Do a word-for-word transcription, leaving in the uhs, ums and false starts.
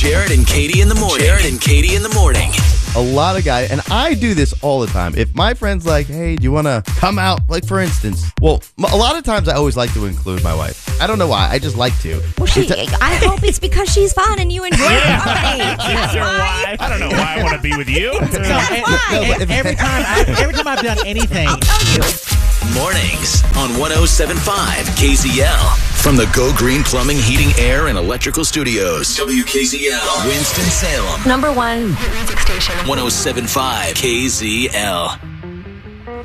Jared and Katie in the morning. Jared and Katie in the morning. A lot of guys, and I do this all the time. If my friend's like, hey, do you want to come out? Like, for instance, well, a lot of times I always like to include my wife. I don't know why. I just like to. Well, she, I hope it's because she's fun and you enjoy her company. That's why. I don't know why I want to be with you. So, and, No, but if- every time, I, every time I've done anything, I'll tell you. Mornings on one oh seven point five K Z L. From the Go Green Plumbing, Heating, Air, and Electrical Studios. W K Z L. Winston-Salem. Number one music station. one oh seven point five K Z L.